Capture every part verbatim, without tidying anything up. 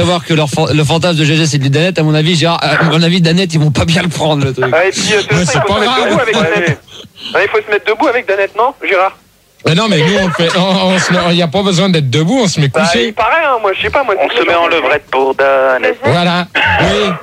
Savoir que leur fa- le fantasme de G G c'est de Danette, à mon avis, Gérard, à mon avis, Danette, ils vont pas bien le prendre le truc. Ah, et puis, euh, Mais il c'est faut pas se mettre grave. debout avec Danette. Ah, il faut se mettre debout avec Danette, non, Gérard? Mais non, mais nous, on fait, on, on se met, il n'y a pas besoin d'être debout, on se met Bah, couché. il paraît, hein, moi, je sais pas, moi. On se met en levrette pour Danette. Voilà. Oui.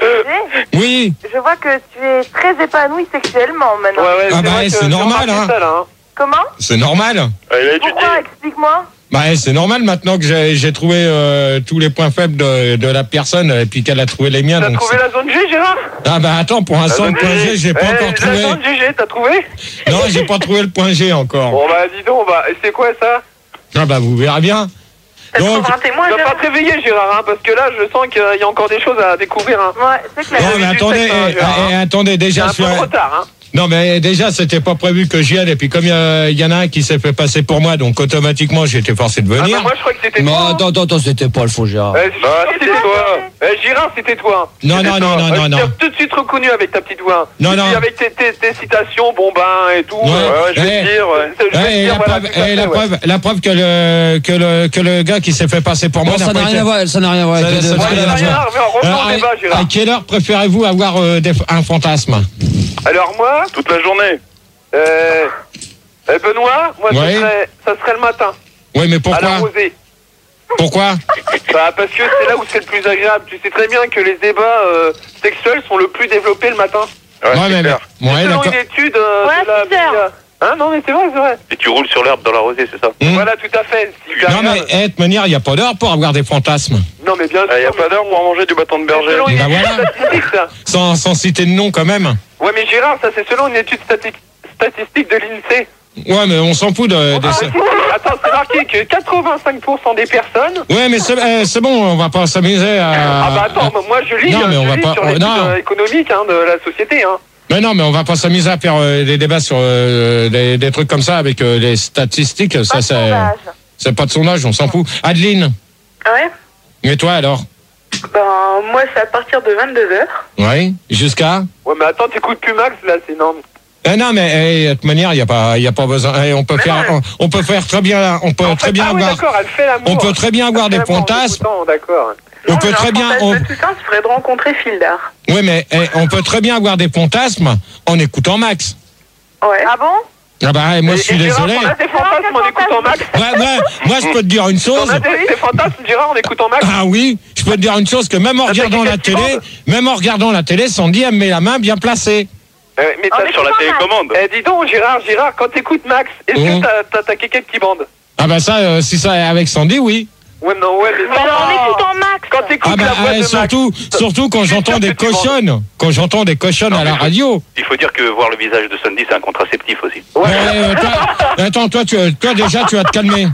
Oui. Je vois que tu es très épanoui sexuellement maintenant. Ouais, ouais, Ah bah, vrai que c'est j'ai normal, remarqué hein. ça, là, hein. Comment? C'est normal. Il a étudié. Pourquoi? Explique-moi. Bah, c'est normal maintenant que j'ai, j'ai trouvé euh, tous les points faibles de, de la personne et puis qu'elle a trouvé les miens. T'as donc trouvé c'est- la zone G, Gérard? Ah bah attends, pour un centre point G, j'ai pas Eh, encore La trouvé. zone G G, t'as trouvé? Non, j'ai pas trouvé le point G encore. Bon, bah, dis donc, bah, et c'est quoi ça? Ah bah vous verrez bien. T'as Donc, trouvé un témoin, Tu vas Gérard? pas te réveiller, Gérard, hein, parce que là, je sens qu'il y a encore des choses à découvrir, hein. Ouais, c'est clair. non mais du attendez, sexe, hein, eh, Gérard, eh, hein. attendez C'est déjà. un je suis peu de un- retard, hein. Non mais déjà c'était pas prévu que j'y aille et puis comme il y, a- il y en a un qui s'est fait passer pour moi donc automatiquement j'ai été forcé de Ah, venir. bah, moi, je crois que c'était Non, toi. hein. attends, attends, attends, c'était pas le faux Gérard. Eh, Bah, c'était c'était toi. Eh, Gérard, c'était toi. Non, C'était non, toi. non, non, Euh, non, je non. t'ai tout de suite reconnu avec ta petite voix. Non, Et non. puis avec tes, tes, tes citations, bon ben et tout. Ouais. euh, je vais Eh. te dire. ouais. Je vais Ouais, te et dire, la, voilà, preuve, tout à et fait, la, ouais. preuve, la preuve que le, que, le, que le gars qui s'est fait passer pour moi Bon, ça pas n'a rien été- à voir, ça n'a rien à voir avec Ça- les ça deux. n'a Ouais, rien ça à n'a rien voir. à voir. Revenons Alors, au débat, à, Gérard. à quelle heure préférez-vous avoir euh, des- un fantasme? Alors moi, Toute la journée. euh, euh, Benoît, moi Ouais. ça, serait, ça serait le matin, Oui mais à pourquoi? la rosée. Pourquoi? Bah, parce que c'est là où c'est le plus agréable. Tu sais très bien que les débats euh, sexuels sont le plus développés le matin. Ouais, Ouais, c'est mais, clair. mais- ouais, Selon d'accord. une étude euh, Ouais, de la... six heures. Hein, non mais c'est vrai, c'est vrai. Et tu roules sur l'herbe dans la rosée, c'est ça? Hmm. Voilà, tout à fait. Super Non mais agréable. eh, de toute manière il n'y a pas d'heure pour avoir des fantasmes. Non mais bien sûr. Il n'y a pas d'heure pour manger du bâton de berger. Selon une Bah étude voilà. statistique, ça. Sans, sans citer de nom quand même. Ouais, mais Gérard, ça c'est selon une étude stati- statistique de l'INSEE. Ouais mais on s'en fout de... de Ah, ça. si, si, attends, c'est marqué que quatre-vingt-cinq pour cent des personnes. Ouais mais c'est, euh, c'est bon, on va pas s'amuser à... Ah bah attends, moi je lis, non, mais je on va lis pas- sur l'étude non. euh, économique hein, de la société. Hein. Mais non, mais on va pas s'amuser à faire euh, des débats sur euh, des, des trucs comme ça avec euh, les statistiques. Pas Ça, de c'est, sondage. c'est pas de sondage, on s'en fout. Adeline, Ouais. et toi alors? Ben, moi, c'est à partir de vingt-deux heures. Oui. Jusqu'à? Ouais, mais attends, t'écoutes plus Max là, c'est énorme. Eh non, mais eh, de toute manière, il y a pas, il y a pas besoin. Eh, on peut Mais faire, non. on, on peut faire très bien, on peut En très fait, bien ah oui, avoir, d'accord, elle fait l'amour. on peut très bien avoir Elle des fait l'amour en fantasmes. écoutant, D'accord. On peut très bien, on, De tout ça, je ferais de rencontrer Fildar. oui, mais eh, on peut très bien avoir des fantasmes en écoutant Max. Ouais. Ah bon? Ah bah, eh, moi je Et- suis et Gérard, désolé. On a des fantasmes en écoutant Max. Ouais, ouais, moi je peux te dire une On chose. a des, des fantasmes, Gérard, en écoutant Max. Ah oui, je peux te dire une chose que même en Ah, regardant t'as la quelqu'un qui télé, bande même en regardant la télé, Sandy elle met la main bien placée. Euh, mais On t'as est Sur la pas mal. télécommande. Eh, dis donc, Gérard, Gérard, quand t'écoutes Max, est-ce Mhm. que t'as, t'as, t'as quelqu'un qui bande? Ah bah ça, euh, si ça est avec Sandy, oui. Ouais, non, ouais, mais Mais ça, en non. écoutant Max. Quand t'écoutes Ah bah la voix euh, de surtout, Max. surtout quand Je suis j'entends sûr des que tu bandes. cochonnes, quand j'entends des cochonnes Non, à la mais- radio. Il faut dire que voir le visage de Sandy, c'est un contraceptif aussi. Ouais, Ouais, euh, toi, attends, toi, tu, toi déjà, tu vas te calmer.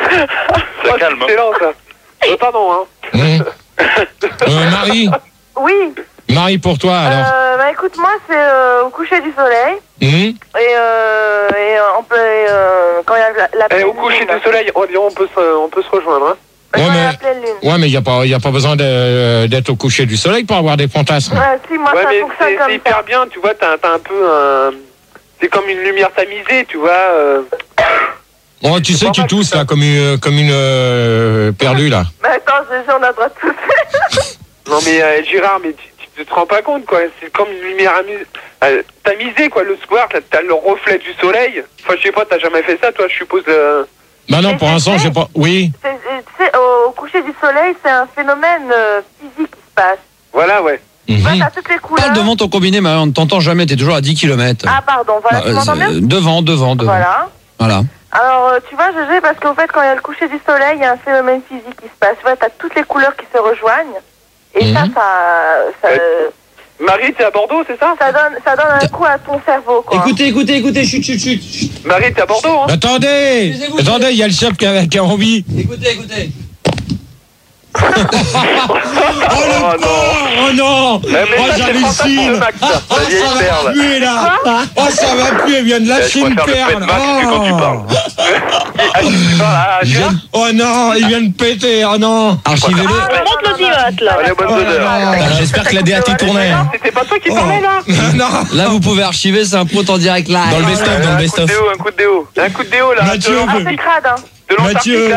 Ça Oh, calme. c'est excellent, ça. Euh, pardon, hein. Hum. Euh, Marie, Oui. Marie pour toi alors. Euh, bah écoute, moi, c'est euh, au coucher du soleil. Hum. Et, euh, et euh, on peut, euh, quand il y a la, la Eh, pleine au coucher lune. du soleil, on, on, peut se, on peut se rejoindre, hein. Quand Ouais, il y a mais- la pleine lune. Ouais, mais il n'y a, pas- y a pas besoin de- d'être au coucher du soleil pour avoir des fantasmes. Ouais, si, moi, Ouais, ça mais fonctionne c'est, comme c'est hyper ça. bien, tu vois, t'as, t'as un peu un... C'est comme une lumière tamisée, tu vois. euh. Oh, tu sais, pas tu mal, tousses ça. là, comme une, comme une euh, perlue là. Mais attends, G G, on a le droit de tousser. Non, mais euh, Gérard, mais tu, tu te rends pas compte, quoi. C'est comme une lumière amusée. Euh, tamisée, quoi, le soir, t'as, t'as le reflet du soleil. Enfin, je sais pas, t'as jamais fait ça, toi, je suppose. euh. Bah non, Mais pour c'est l'instant, vrai. j'ai pas. Oui. C'est- c'est- Tu sais, au, au coucher du soleil, c'est un phénomène euh, physique qui se passe. Voilà, ouais. Tu vois, Mhm. t'as toutes les couleurs. Parle devant ton combiné, mais on ne t'entend jamais, t'es toujours à dix kilomètres. Ah, pardon, voilà, tu m'entends bien? devant, devant, devant. Voilà. Voilà. Alors, euh, tu vois, G G, parce qu'en fait, quand il y a le coucher du soleil, il y a un phénomène physique qui se passe. Tu vois, t'as toutes les couleurs qui se rejoignent. Et ça, Mhm. ça, ça, Ouais. Marie, t'es à Bordeaux, c'est ça? ça donne, ça donne un coup à ton cerveau, quoi. Écoutez, écoutez, écoutez, chut, chut, chut. chut. Marie, t'es à Bordeaux, hein? Attendez, Excusez-vous, attendez, il y a le chef qui a, qui a envie. Écoutez, écoutez. Oh le Oh, porc, oh non, Eh, mais oh ça, c'est le fantasme de j'hallucine. Max, ça. Oh, La vieille ça va perle. puer là. Oh ça va puer, il vient de lâcher Eh, je une préfère le perle. pet Max que quand tu parles. Ah, tu parles à Il Gérard? vient- Oh non, il vient de péter, oh non. Archivez-le. Ah, Monte le divote, là. Allez, bonne Oh odeur. là là. J'espère que la D A T tournait. Non, c'était pas toi qui Oh. parlais, là? Non, Là, vous pouvez archiver, c'est un prout en direct live. Dans le best-of, Euh, dans le un coup best-of. de déo, un coup de déo. Un coup de déo, là. Mathieu, de, Ah, c'est crade, hein. de l'Antarctique, Mathieu. là.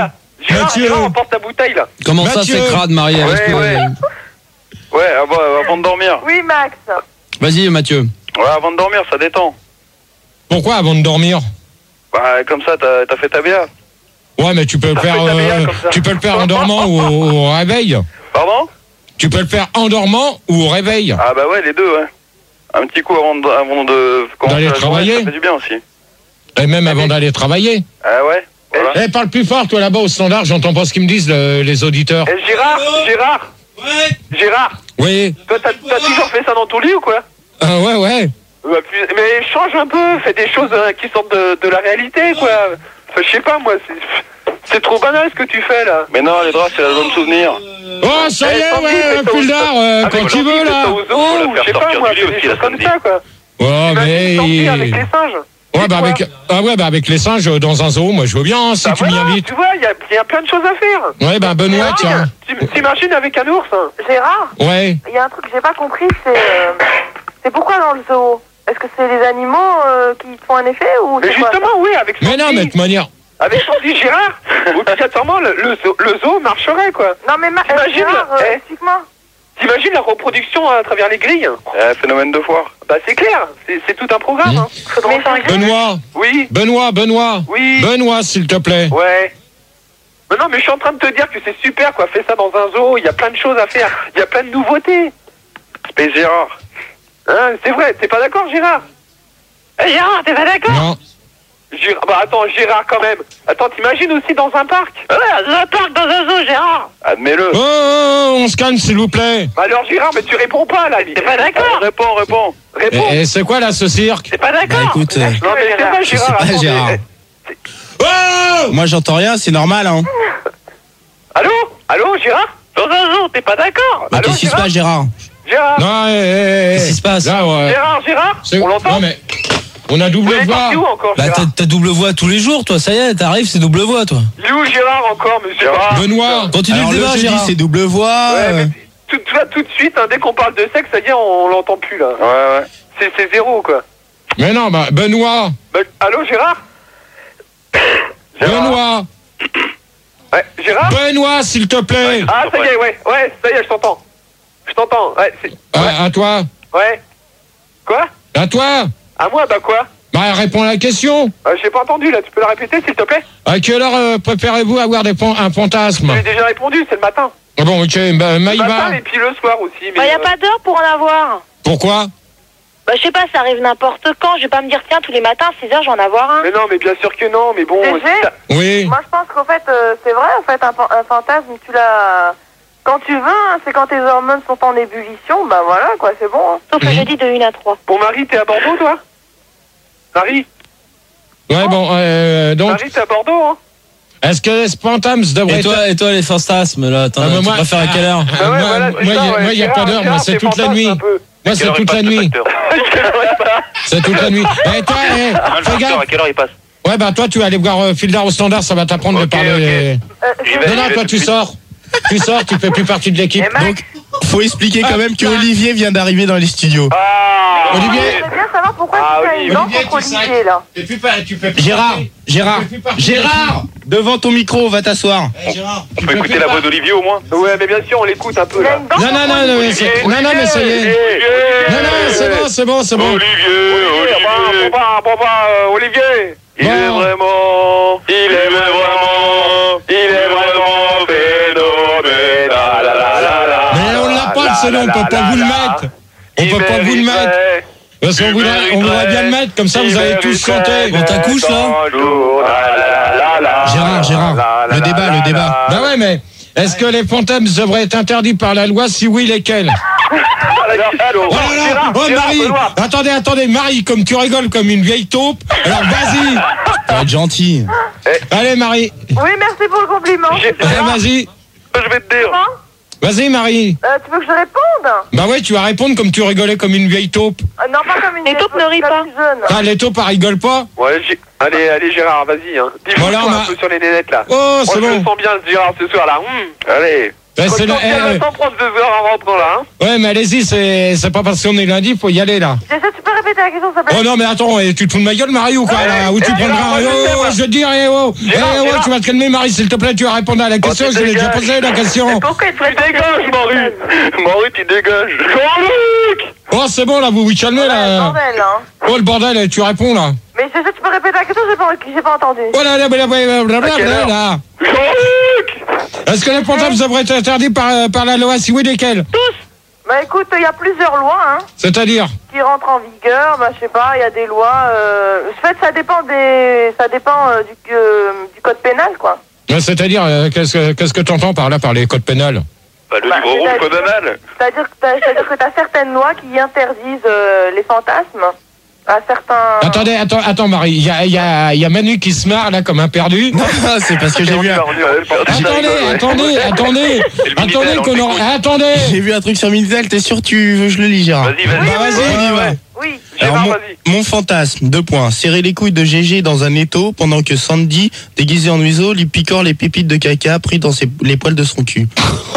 Gérard, Mathieu. Gérard, emporte ta bouteille là. Comment ça, Mathieu. c'est crade, Marie? Ouais, Reste- ouais. Ouais, avant, avant de dormir. Oui, Max. Vas-y, Mathieu. Ouais, avant de dormir, ça détend. Pourquoi avant de dormir? Bah, comme ça, t'as t'as fait ta B A. Ouais, mais tu peux le Ça faire, fait ta B A euh, comme ça. tu peux le faire en dormant ou au, au réveil. Pardon? Tu peux le faire en dormant ou au réveil. Ah bah ouais, les deux, ouais. Un petit coup avant de, avant de commencer D'aller la journée, travailler. ça fait du bien aussi. Et même avant d'aller travailler. Ah ouais, voilà. Eh, parle plus fort, toi là-bas au standard, j'entends pas ce qu'ils me disent le- les auditeurs. Eh, Gérard, Gérard. Ouais. Gérard, Oui. toi t'as t'as toujours fait ça dans ton lit ou quoi? Ah ouais, ouais. Bah, puis- mais change un peu, fais des choses euh, qui sortent de, de la réalité quoi. Enfin, je sais pas moi, c'est c'est trop banal ce que tu fais là. Mais non, les draps, c'est l'album souvenir. Oh, ça y Eh, est, Sandy, ouais, fais ça au- Puldar, euh, avec quand tu Sandy, veux fais là. ça aux autres, Faut la ou faire je sais pas sortir moi, du lit fais des aussi, choses la comme Sandy. ça quoi. Ouais, Imagine Sandy mais. avec les singes. Ouais, Et bah quoi avec, ah ouais, bah avec les singes euh, dans un zoo, moi je veux bien, hein, si Bah tu m'y voilà, invites. tu vois, il y a, il y a plein de choses à faire. Ouais, bah Benoît, tiens. Tu- T'imagines avec un ours hein. Gérard, Ouais. il y a un truc que j'ai pas compris, c'est euh, c'est pourquoi dans le zoo? Est-ce que c'est les animaux euh, qui te font un effet ou Mais c'est quoi, ça? justement, oui, avec Sandy. Mais non, mais de toute manière. Avec Sandy Gérard, obligatoirement, le, le, zoo, le zoo marcherait, quoi. Non mais ma- euh, T'imagines, Gérard, euh, eh explique-moi. T'imagines la reproduction à travers les grilles? Euh, phénomène de foire. Bah, c'est clair, c'est c'est tout un programme, Mmh. hein. Faudrait en faire un Benoît, Oui, Benoît, Benoît. oui, Benoît, s'il te plaît. ouais. Mais non, mais je suis en train de te dire que c'est super, quoi. Fais ça dans un zoo, il y a plein de choses à faire. Il y a plein de nouveautés. Space Gérard. Hein, c'est vrai, t'es pas d'accord, Gérard? Eh, Gérard, t'es pas d'accord? Non. Gérard, bah attends, Gérard quand même. Attends, t'imagines aussi dans un parc? Ouais, dans un parc, dans un zoo, Gérard. Admets-le. Oh, oh, oh, on se calme, s'il vous plaît. Bah alors Gérard, mais tu réponds pas là. T'es pas d'accord? Euh, réponds, réponds. Réponds. Et, et c'est quoi là, ce cirque? T'es pas d'accord? Bah écoute, euh, Non mais c'est vrai, je sais Gérard. pas, attends, Gérard. mais- Oh moi j'entends rien, c'est normal hein. Allô? Allô, Gérard? Dans un zoo, t'es pas d'accord? Bah, Allô, qu'est-ce qui se passe Gérard? Gérard? Non, eh, eh, eh. Qu'est-ce qui se passe? Là, ouais. Gérard, Gérard? C'est- On l'entend? Non, mais on a double Vous êtes voix. parti où encore, Bah Gérard? t'as, t'as double voix tous les jours toi, ça y est, t'arrives c'est double voix toi. Il est où Gérard encore, monsieur? Gérard. Benoît. Continue Ah, le Alors, débat le jeudi, Gérard. C'est double voix. Ouais, euh, mais tout, tout, là, tout de suite, hein, dès qu'on parle de sexe, ça y est, on, on l'entend plus là. Ouais, ouais. C'est c'est zéro quoi. Mais non, bah, Benoît. Bah, allô, Gérard? Gérard. Benoît. Ouais, Gérard? Benoît, s'il te plaît. Ah, ça y est, ouais, ouais, ça y est, je t'entends. Je t'entends, ouais, c'est. À, à toi. Ouais. Quoi? À toi. À moi, bah quoi? Bah, réponds à la question. Euh, J'ai pas entendu là, tu peux la répéter s'il te plaît? À quelle heure euh, préférez-vous avoir des fan- un fantasme? J'ai déjà répondu, c'est le matin. Ah bon, ok, bah, Le Maïva. matin et puis le soir aussi. Mais Bah, y a euh, pas d'heure pour en avoir. Pourquoi? Bah, je sais pas, ça arrive n'importe quand. Je vais pas me dire, tiens, tous les matins, à six heures, je vais en avoir un. Mais non, mais bien sûr que non, mais bon. G G? si t'as- Oui. Moi je pense qu'en fait euh, c'est vrai, en fait un, fan- un fantasme tu l'as quand tu veux, hein, c'est quand tes hormones sont en ébullition, bah voilà quoi, c'est bon. Hein. Sauf le Mhm. jeudi de une à trois. Bon, Marie, t'es à Bordeaux, toi? Marie, Ouais, bon, euh, donc, Marie, t'es à Bordeaux, hein? est-ce que les fantasmes devraient Et toi, et toi les fantasmes là, attends, Ah, bah, tu moi- préfères à quelle heure? Ah, Bah ouais, moi, voilà, c'est moi, ça, y a- ouais. moi, il n'y a pas Gérard, d'heure, moi, Gérard, c'est t'es toute la fantasme nuit. un peu. Moi, c'est toute la nuit. C'est toute la nuit. Eh, toi, eh, fais À gaffe. quelle heure il passe? Ouais, bah, toi, tu vas aller voir euh, Fildar au standard, ça va t'apprendre de Ok, parler. ok. Euh, J'y G G, vais. Non, non, toi, tu sors. Tu sors, tu fais plus partie de l'équipe. et Max, Donc, faut expliquer quand même que Olivier vient d'arriver dans les studios. Ah Olivier. j'aimerais bien savoir pourquoi Ah, tu as Olivier. une dent Olivier, contre tu sais. Olivier là. Tu fais pas, tu fais plus Gérard, partie. Gérard, Tu fais plus partie. Gérard, devant ton micro, va t'asseoir. Eh, Gérard, On tu peut fais écouter plus la par- voix d'Olivier au moins? Ouais, mais bien sûr, on l'écoute un peu Il a là. une dent Non, non, contre non, non, Olivier. mais c'est- non, non, mais ça y est. Olivier, Non, non, c'est bon, c'est bon, c'est bon. Olivier, Olivier, bon, Olivier. bon, bah, bon, bah, euh, Olivier. Il est Bon. vraiment, il est vraiment, il est vraiment phénoménal. La, la, la, la, la. Mais on l'a pas, le selon, on peut pas vous le mettre. On Il peut pas vous le mettre. mériterait Parce qu'on voudrait, on voudrait bien le mettre, comme ça vous allez tous chanter. On t'accouche, là Gérard, Gérard, le débat, le débat. Bah ouais, mais est-ce que les fantasmes devraient être interdits par la loi? Si oui, lesquels? Ah, la question. Oh là là, Gérard, oh Gérard, Marie, Benoît. attendez, attendez, Marie, comme tu rigoles comme une vieille taupe, alors vas-y. Faut être gentil. Allez Marie, Oui, merci pour le compliment. J'ai- allez vas-y, Je vais te dire. Comment vas-y Marie. Euh, tu veux que je réponde? Bah ouais, tu vas répondre comme tu rigolais comme une vieille taupe. Euh, Non, pas comme une Les vieille taupes ne fausse, rient la pas. plus jeune. Ah, les taupes, elles rigolent pas. Ouais, j'ai- allez, allez, Gérard, vas-y. Hein. Dis-moi Voilà, on a- un peu sur les nénettes là. Oh, On c'est se bon. sent bien, Gérard, ce soir là. Hum. Allez. Ouais, c'est le- Quand eh, on ouais. s'en prendre deux heures en rentrant là. Hein. Ouais, mais allez-y, c'est c'est pas parce qu'on est lundi, faut y aller là. G G, tu peux répéter la la question, s'il te plaît. Oh non, mais attends, et tu te fous de ma gueule, Marie, ou quoi, là? Ou tu eh, prendras. Gérard, Oh, moi, je vais te dire, eh oh, eh Gérard, oh, Gérard. tu vas te calmer, Marie, s'il te plaît, tu vas répondre à la question, tu je l'ai déjà dégages. posé la question. Pourquoi il te Tu dégages, Marie. Marie, tu dégages. Jean-Luc. Oh, c'est bon, là, vous vous calmez, Ouais, là. bordel, hein. Oh, le bordel, eh, tu réponds, là. Mais G G, tu peux répéter la question, j'ai pas, j'ai pas entendu. Oh là là, blablabla, quelle heure là. Jean-Luc. Est-ce que les pantalons devraient être interdits par, par la loi? Si oui, lesquels? Bah écoute, il y a plusieurs lois, hein, C'est-à-dire? qui rentrent en vigueur. Bah je sais pas, il y a des lois. Euh... En fait, ça dépend des, ça dépend euh, du, euh, du code pénal, quoi. Ouais, C'est-à-dire, euh, qu'est-ce que qu'est-ce que t'entends par là, par les codes pénals? Bah, le Bah, livre rouge, c'est-à-dire- code anal. C'est-à-dire que t'as, c'est-à-dire que t'as certaines lois qui interdisent euh, les fantasmes à certains. Attendez, attends, attends, Marie, il y a, il y, a, il y a Manu qui se marre, là, comme un perdu. Non, c'est parce que j'ai vu, un- Attendez, attendez, attendez, attendez, qu'on aura- attendez. j'ai vu un truc sur Minitel, t'es sûr que tu veux que je le lis, Gérard? Vas-y, vas-y. Oui, Bah, oui, vas-y, oui, on y va. Oui. Alors, Gérard, mon, vas-y. mon fantasme, deux points. Serrer les couilles de G G dans un étau pendant que Sandy, déguisée en oiseau, lui picore les pépites de caca pris dans ses, les poils de son cul.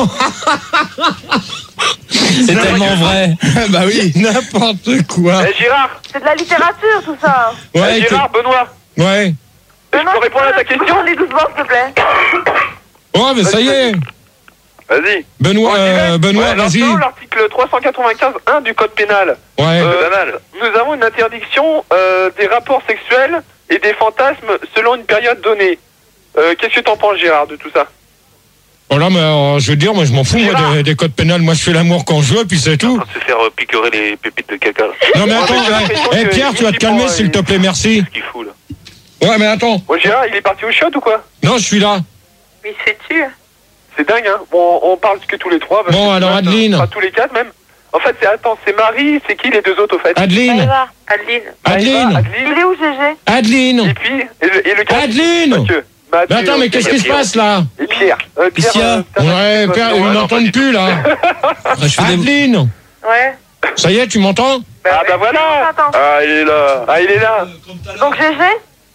C'est tellement vrai. Bah oui. N'importe quoi. Eh, Gérard, C'est de la littérature, tout ça. Ouais, eh, Gérard, Benoît. que- ouais. Je peux répondre à ta question? Les doucement, s'il te plaît. Oh, mais ça y est. Vas-y. Benoît, euh, Benoît, Ouais, vas-y. selon l'article trois cent quatre-vingt-quinze un du code pénal, Ouais. euh, Code anal. nous avons une interdiction euh, des rapports sexuels et des fantasmes selon une période donnée. Euh, Qu'est-ce que t'en penses, Gérard, de tout ça? Oh là, mais euh, je veux dire, moi, je m'en fous, moi, Gérard. des, des codes pénals. Moi, je fais l'amour quand je veux, puis c'est tout. En train de se faire euh, picorer les pépites de caca. là. Non, mais Ouais, attends, mais j'ai l'impression eh, eh, que Pierre, tu vas te ici, calmer, pour, s'il euh, te plaît, merci. Qu'est-ce qu'il fout là? Ouais, mais attends. Bon, Gérard, il est parti au shot ou quoi? Non, je suis là. Mais c'est tu. C'est dingue, hein. Bon, on parle que tous les trois. parce Bon, que alors, sinon, Adeline. Pas tous les quatre, même. En fait, c'est, attends, c'est Marie, c'est qui les deux autres, au fait? Adeline. Maëva. Adeline. Adeline. Maëva, Il Adeline. est où, G G? Et Adeline. puis, et le, et le gars- Adeline. Mathieu. Mathieu, Mais attends, mais ok. qu'est-ce qui se passe, là? Et Pierre. Euh, Pierre, Qu'est-ce qu'il y a euh, t'as Ouais, pas- Pierre, non, ils ouais, non, m'entendent plus, là. Ah, je fais des... Adeline. Ouais. Ça y est, tu m'entends? Ah bah voilà. Attends. Ah, il est là. Ah, il est là. Donc, G G?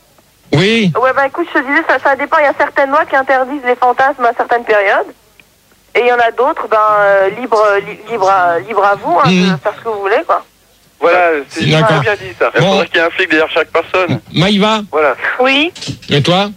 Oui. Ouais, bah écoute, je te disais, ça, ça dépend. Il y a certaines lois qui interdisent les fantasmes à certaines périodes. Et il y en a d'autres, ben, euh, libre, li- libre, à, libre à vous, hein, Mhm. de faire ce que vous voulez, quoi. Voilà, c'est D'accord. très bien dit, ça. Il Bon. faudrait qu'il y ait un flic derrière chaque personne. Maïva. Voilà. Oui. Et toi?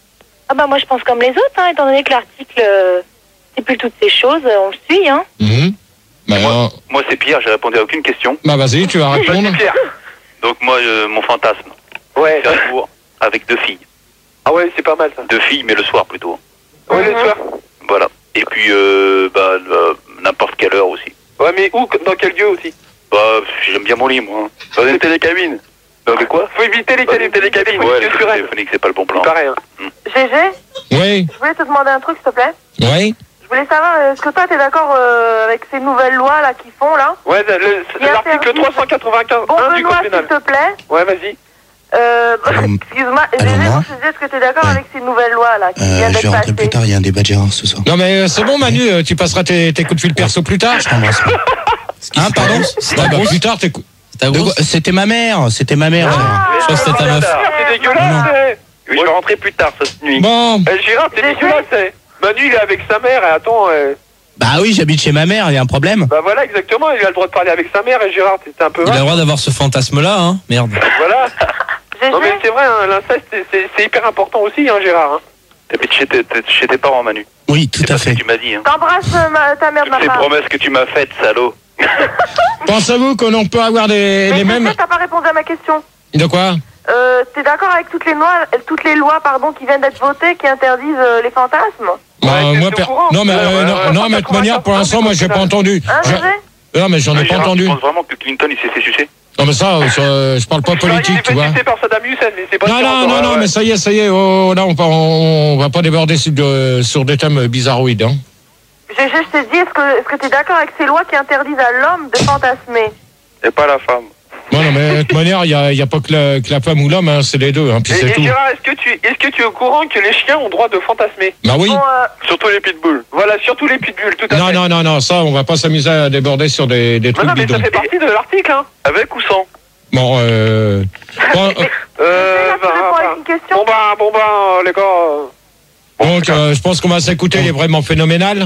Ah bah moi je pense comme les autres, hein, étant donné que l'article euh, stipule toutes ces choses, euh, on le suit, hein. Mhm. Bah, Moi, euh, moi c'est Pierre, j'ai répondu à aucune question. bah, vas-y, tu vas répondre. Vas-y, Pierre. Donc moi, euh, mon fantasme, Ouais. c'est un jour avec deux filles. Ah ouais, c'est pas mal, ça. Deux filles, mais le soir plutôt. Ouais, le soir. Voilà. Et puis, euh, bah, euh, n'importe quelle heure aussi. Ouais, mais où? Dans quel lieu aussi? Bah, j'aime bien mon lit, moi. Dans une télécabine. Dans de quoi? Faut éviter les Dans une cabines télécabine. téléphoniques Ouais, les sur elle. téléphoniques, c'est pas le bon plan. Pareil, hein. G G, Oui. je voulais te demander un truc, s'il te plaît. Oui. Je voulais savoir, euh, est-ce que toi, t'es d'accord euh, avec ces nouvelles lois, là, qui font, là? Ouais, le- le- Il y a l'article interdit. trois cent quatre-vingt-quinze Bon, un du Benoît, code s'il pénal. te plaît. Ouais, vas-y. Euh, Allô, excuse-moi, G G, allô, moi, moi je te disais, est-ce que t'es d'accord Ouais. avec ces nouvelles lois, là, qui Euh, viennent je d'être vais rentrer plus passées? tard, il y a un débat de Gérard ce soir. Non, mais euh, c'est bon, Manu, euh, tu passeras tes, tes coups de fil perso plus tard. Je t'embrasse. Hein, pardon? Ah, bah, plus tard, tes coups. Ta De grosse. quoi- C'était ma mère, c'était ma mère. Ah, Je crois que c'était ta meuf. C'est dégueulasse, Non. c'est. Oui, je vais rentrer plus tard cette nuit. Bon. Eh, Gérard, c'est dégueulasse, c'est. Manu, il est avec sa mère, et attends, euh, Bah oui, j'habite chez ma mère, il y a un problème. bah voilà, exactement, il a le droit de parler avec sa mère, et Gérard, c'était un peu Il a le vache. droit d'avoir ce fantasme-là, hein. Merde. Voilà. G Non, mais G, c'est vrai, hein, l'inceste, c'est- c'est c'est hyper important aussi, hein, Gérard. Hein. T'habites chez, tes- tes- chez tes parents, Manu. Oui, tout C'est à pas ce que fait. tu m'as dit, hein. t'embrasses euh, ma- ta mère de ma Toutes ces part. promesses que tu m'as faites, salaud. Pensez-vous que l'on peut avoir des, Mais les G mêmes. G, t'as pas répondu à ma question. De quoi? Euh, t'es d'accord avec toutes les lois, euh, toutes les lois, pardon, qui viennent d'être votées, qui interdisent euh, les fantasmes? Bah, Ouais, moi, t'es per- au courant. non, mais, Ouais, euh, ouais, non, ouais, non, mais de toute manière, pour l'instant, moi, j'ai pas entendu. Hein, Je- G G? Non, mais j'en ai pas Gérard, entendu. Tu penses vraiment que Clinton, il s'est fait sucer? Non, mais ça, ça, je parle pas Il politique, est tu vois. fait par Saddam Hussein, mais c'est pas Non, sûr non, encore, non, ouais, non, ouais. mais ça y est, ça y est. Oh, là, on, va- on, on va pas déborder sur, de- sur des thèmes bizarroïdes, hein. G G, je t'ai dit, est-ce que est-ce que t'es d'accord avec ces lois qui interdisent à l'homme de fantasmer? Et pas la femme. Non, non, mais de toute manière, il n'y a, il y a pas que la, que la femme ou l'homme, hein, c'est les deux, hein, puis Et, c'est et tout. Gérard, est-ce que, tu, est-ce que tu es au courant que les chiens ont droit de fantasmer? Bah oui. Bon, euh, Surtout les pitbulls. Voilà, surtout les pitbulls, tout à Non, fait. non, non, non, ça, on va pas s'amuser à déborder sur des, des Non, trucs non, mais bidons. ça fait partie de l'article, hein. Avec ou sans? Bon, euh... bon, euh, Euh, Là, tu bah, réponds bah, avec une question? bon, bah, bon, bah, les gars. euh, donc, euh, je pense qu'on va s'écouter, il est vraiment phénoménal.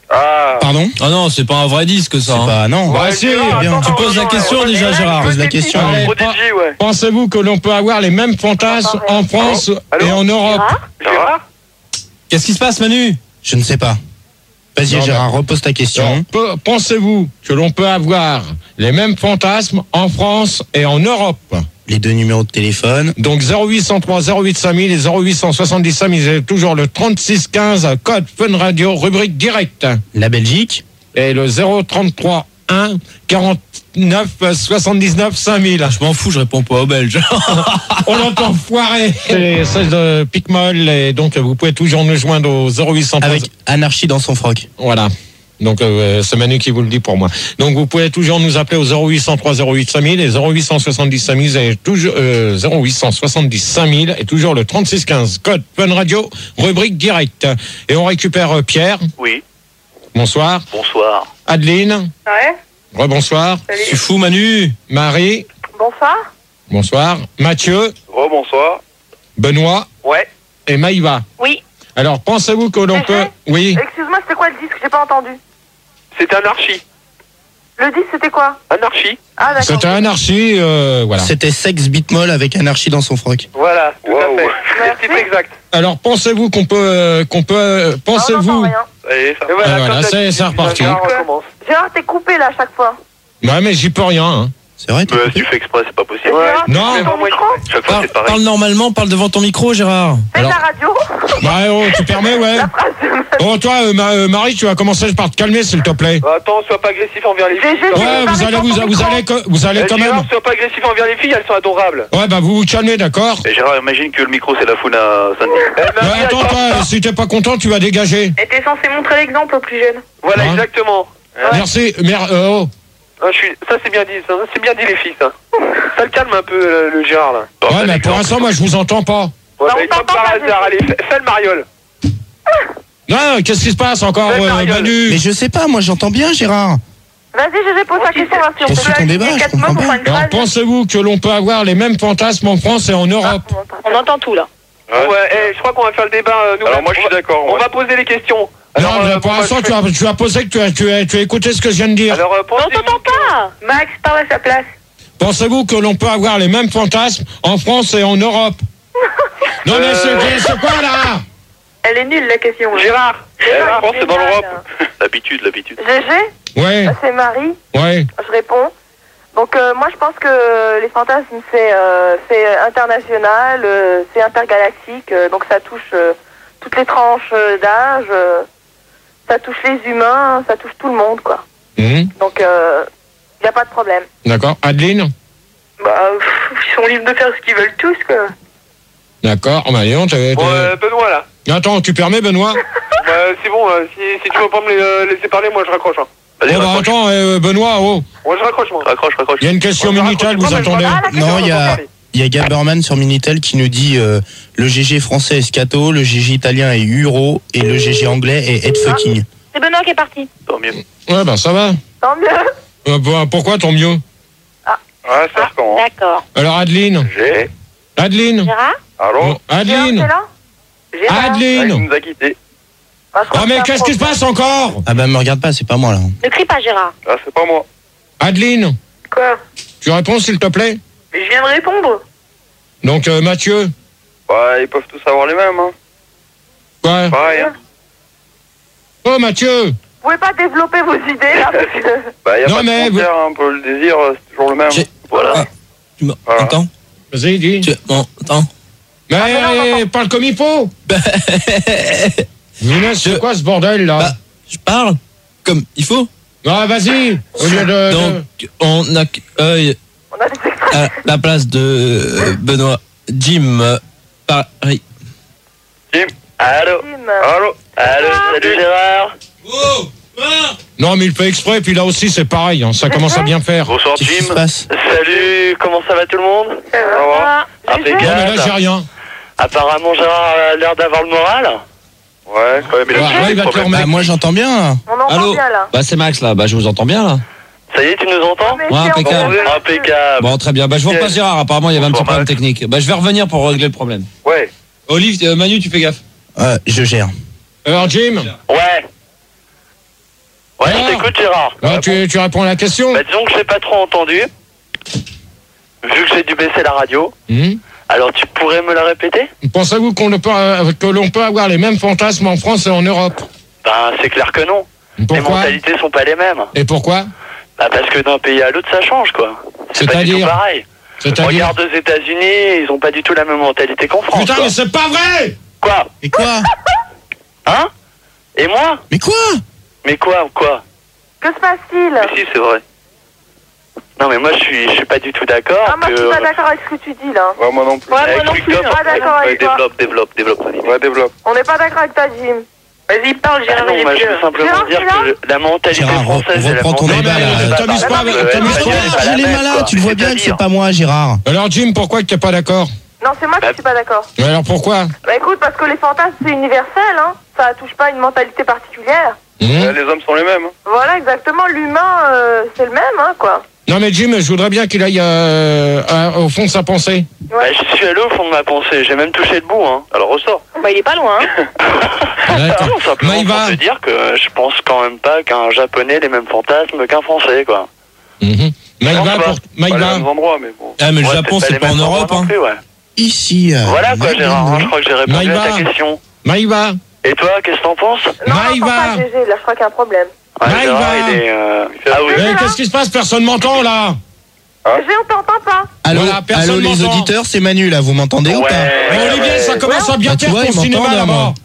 Ah. Pardon? Ah non, c'est pas un vrai disque, ça. C'est hein. pas, non. Bah, si, Gérard, bien. attends, Tu poses la attends, question attends, déjà, attends, Gérard. Pose la question. Allez, Prodigy, ouais. Pensez-vous que l'on peut avoir les mêmes fantasmes en France Allô et en Europe? Gérard Gérard Qu'est-ce qui se passe, Manu? Je ne sais pas. Vas-y, Non, Gérard, repose ta question. Donc, pe- Pensez-vous que l'on peut avoir les mêmes fantasmes en France et en Europe? Les deux numéros de téléphone. Donc zéro huit cent trois zéro huit cinq mille et zéro huit cent soixante-dix cinq mille, c'est toujours le trente-six quinze, code Fun Radio, rubrique direct. La Belgique. Et le zéro trente-trois un quarante-neuf soixante-dix-neuf cinq mille. Je m'en fous, je réponds pas aux Belges. On l'entend foirer. C'est celle de Picmol et donc vous pouvez toujours nous joindre au zéro huit cent trois. Avec Anarchie dans son froc. Voilà. Donc euh, c'est Manu qui vous le dit pour moi. Donc vous pouvez toujours nous appeler au zéro huit cent trois zéro huit cinq mille et zéro huit cent soixante-dix cinq mille et toujours euh, zéro huit cent soixante-dix cinq mille et toujours le trente-six quinze, code Fun Radio, rubrique direct. Et on récupère euh, Pierre. Oui. Bonsoir. Bonsoir. Adeline. Ouais. Rebonsoir. Tu fous, Manu? Marie. Bonsoir. Bonsoir. Mathieu. Oh, bonsoir. Benoît Ouais. et Maïva. Oui. Alors pensez-vous que l'on Gégé peut... Oui. Excuse-moi, c'était quoi le disque? J'ai pas entendu. C'était Anarchie. Le disque, c'était quoi? Anarchie. Ah, d'accord. C'était Anarchie. Euh, voilà. C'était Sex Beatmol avec Anarchie dans son froc. Voilà, tout Wow. à fait. Merci. C'est le titre exact. Alors pensez-vous qu'on peut... euh, qu'on peut euh, Ah, on n'entend pensez-vous... rien. Allez, ça Et voilà, Ah, comme voilà, c'est- d'habitude, c'est reparti. Gérard recommence. Gérard, t'es coupé là à chaque fois. Ouais, mais j'y peux rien. Hein. C'est vrai, t'es Mais coupé si tu fais exprès, c'est pas possible. Ouais. Gérard, Non. tu fais ton Moi, je micro? Chaque fois, Parle, c'est pareil. parle normalement, parle devant ton micro, Gérard. Fais de Alors- la radio. Bah oh, tu permets, ouais. La phrase de ma- Oh, toi, euh, Ma- euh, Marie, tu vas commencer par te calmer, s'il te plaît. Bah, attends, sois pas agressif envers les filles. Gégé, quand j'ai- même. Ouais, pas vous allez, répondre vous, au vous micro. allez, co- vous allez Eh, quand Gérard, même. sois pas agressif envers les filles, elles sont adorables. Ouais, bah vous vous calmez, d'accord. Et Gérard, imagine que le micro, c'est la foune à Sandy. Eh, Ouais, Marie, elle attends, parle toi, pas. si t'es pas content, tu vas dégager. Et t'es censé montrer l'exemple aux plus jeunes. Voilà, Hein exactement. Merci. Mer euh, oh. Ah, je suis... Ça, c'est bien dit. Ça, c'est bien dit, les filles, ça. Ça le calme un peu, euh, le Gérard, là. Bon, Ouais, t'as mais pour l'exemple. l'instant, moi, je vous entends pas. Ouais, Bah, bah, on il tombe t'entend par pas, hasard. Allez, fais, fais le mariole. Non, qu'est-ce qui se passe encore, Ouais, euh, Mariole. Manu? Mais je sais pas, moi j'entends bien, Gérard. Vas-y, Gégé, pose ta question. Là, si on Poursuis peut ton débat, aligner je quatre comprends mots pour pas. faire une Alors, phrase. pensez-vous que l'on peut avoir les mêmes fantasmes en France et en Europe? Ah, on entend. On entend tout là. Ouais. Ouais, eh, je crois qu'on va faire le débat. euh, nous Alors, moi, je suis d'accord. On ouais. va poser les questions. Non, Alors, mais euh, pour moi, l'instant, je tu fais- as, tu as posé que tu as, tu, as, tu as écouté ce que je viens de dire. Alors, euh, Mais on pensez-vous t'entend pas. Max, parle à sa place. Pensez-vous que l'on peut avoir les mêmes fantasmes en France et en Europe? Non, mais c'est c'est quoi là? Elle est nulle la question. que- Gérard. Eh, Gérard, je pense que c'est dans génial. l'Europe. L'habitude, l'habitude. Gégé, Ouais, c'est Marie. ouais. Je réponds. Donc euh, moi je pense que les fantasmes c'est euh, c'est international, euh, c'est intergalactique, euh, donc ça touche euh, toutes les tranches euh, d'âge, euh, ça touche les humains, ça touche tout le monde quoi. Mhm. Donc il euh, n'y a pas de problème. D'accord. Adeline? Bah pff, ils sont libres de faire ce qu'ils veulent tous quoi. D'accord. Oh, bah, dis donc, t'es- Bon, t'es- euh, Benoît, là. Attends, tu permets, Benoît? Bah, c'est bon, euh, si, si tu veux pas me les, euh, laisser parler, moi je raccroche. Hein. Vas-y, Oh, bah, raccroche. attends, euh, Benoît, oh. Moi je raccroche, moi. Raccroche, raccroche. Il y a une question Ouais, je Minitel, raccroche vous pas, mais je entendez? raccroche. Non, il y a, parler. il y a Gaberman sur Minitel qui nous dit euh, le G G français est scato, le G G italien est euro et le G G anglais est head fucking. C'est Benoît qui est parti. Tant mieux. Ouais, bah, ça va. Tant mieux. Euh, bah, pourquoi tant mieux? Ouais, c'est quand. D'accord. Alors, Adeline? J'ai. Adeline? Gérard Allô? Oh, Gérard, Adeline? t'es là Gérard. Ah, il Adeline? nous a quittés. Bah, je crois Oh, que mais c'est un qu'est-ce qui se problème. passe encore? Ah bah me regarde pas, c'est pas moi là. Ne crie pas, Gérard. Ah, c'est pas moi. Adeline? Quoi? Tu réponds, s'il te plaît? Mais je viens de répondre. Donc, euh, Mathieu? Bah, ils peuvent tous avoir les mêmes, hein. Quoi? Pareil, hein. Oh, Mathieu! Vous pouvez pas développer vos idées là parce que... Bah, y a Non, pas mais de vous- frontière, hein, un peu le désir, euh, c'est toujours le même. J'ai- Voilà. Ah, tu Voilà. m'entends? Vas-y, dis. Tu m'entends? Mais Ah, non, non, eh, parle comme il faut! Younes, c'est Je- quoi ce bordel, là? Bah, je parle comme il faut. Ah, vas-y! Au lieu de... de- Donc, on accueille On a des extraits. à la place de euh, Benoît Jim euh, Paris. Jim. Allô? Tim. Allô? Allô? Salut Gérard. Non, mais il fait exprès, puis là aussi, c'est pareil, hein, ça commence à bien faire. Non, Bonsoir Qu'est-ce qui se Jim. passe? Salut, comment ça va tout le monde? Ça va. Au revoir. Gégé. mais Impeccable. là, j'ai rien. Apparemment Gérard a l'air d'avoir le moral. Ouais, quand même, il a Ouais, toujours ouais, des il va te problèmes. remettre. Bah moi j'entends bien là. On entend Allô? bien là. Bah c'est Max là, bah je vous entends bien là. Ça y est, tu nous entends? Mais Ouais, c'est impeccable. encore- Impeccable. Bon très bien, bah je vous repasse Gérard, apparemment il y avait un petit Bonsoir, problème Max. technique. Bah je vais revenir pour régler le problème. Ouais. Olive, euh, Manu tu fais gaffe. Euh, je gère. Alors, Jim? Ouais. Ouais, Alors je t'écoute, Gérard. Ah, tu, tu réponds à la question. Bah, disons que je n'ai pas trop entendu. Vu que j'ai dû baisser la radio. Hum. Alors, tu pourrais me la répéter? Pensez-vous qu'on ne peut, euh, que l'on peut avoir les mêmes fantasmes en France et en Europe? Ben, c'est clair que non. Les Pourquoi? mentalités sont pas les mêmes. Et pourquoi? Bah, parce que d'un pays à l'autre, ça change, quoi. C'est pas du tout C'est-à-dire pareil. C'est-à-dire Regarde aux États-Unis, ils ont pas du tout la même mentalité qu'en France. Putain, quoi. mais c'est pas vrai! Quoi? Et quoi? Hein? Et moi? Mais quoi? Mais quoi, quoi? Que se passe-t-il? Mais si, c'est vrai. Non, mais moi, je suis, je suis pas du tout d'accord. Ah, moi, je que... suis pas d'accord avec ce que tu dis, là. Ouais, moi non plus. Ouais, Avec moi non Quick plus, Top, je suis pas d'accord avec toi. développe, développe, développe, développe. Ouais, développe. On n'est pas d'accord avec toi, Jim. Vas-y, parle, Ah non, moi, je veux simplement Gérard, dire Gérard que le- la mentalité Gérard, française et la reprends ton mentalité... débat, là. Mais t'amuses pas avec- Euh, t'amuses elle pas. est pas la Il est même, malade, quoi. tu le vois bien que c'est C'est-à-dire- pas moi, Gérard. Alors Jim, pourquoi tu n'es pas d'accord? Non, c'est moi qui suis pas d'accord. Mais alors pourquoi? Bah écoute, parce que les fantasmes, c'est universel, hein. Ça touche pas une mentalité particulière. Hum. Ouais, les hommes sont les mêmes. hein. Voilà, exactement. L'humain, euh, c'est le même, hein, quoi. Non mais Jim, je voudrais bien qu'il aille euh, à- au fond de sa pensée. Bah, je suis allé au fond de ma pensée, j'ai même touché le bout, hein. Alors, ressort. Bah, il est pas loin, hein. D'accord. Non, simplement Maïva. pour te dire que euh, je pense quand même pas qu'un japonais ait les mêmes fantasmes qu'un français, quoi. Mhm. Maïva, Non, pour... Pas les Maïva. mêmes endroits, mais bon. Ah, mais le Ouais, Japon, peut-être c'est les pas en mêmes endroits Europe, non hein. plus, ouais. Ici. euh, Voilà, quoi, Gérard, hein, je crois que j'ai répondu Maïva. à ta question. Maïva. Et toi, qu'est-ce que t'en penses? Non, non, Maïva. pas G G, là, je crois qu'il y a un problème. Ouais, Maïva. Gérard, il est... euh, Ah oui. Eh, qu'est-ce qui se passe? Personne m'entend là. Hein? G G, on t'entend pas. Allô, Voilà, personne allô les m'entend. auditeurs, c'est Manu là, vous m'entendez ou Ouais. pas? Eh, ouais, Olivier, ouais. ça commence à bien Bah, tu faire vois, ton ils cinéma m'entendent, là-bas. moi.